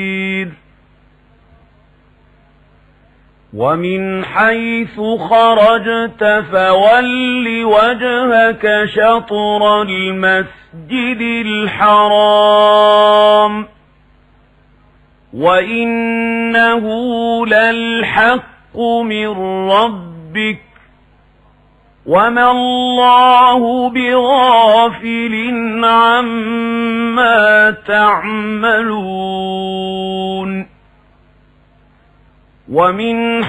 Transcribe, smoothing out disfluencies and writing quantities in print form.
ومن حيث خرجت فول وجهك شطر المسجد الحرام وإنه للحق من ربك وما الله بغافل عما تعملون. ومن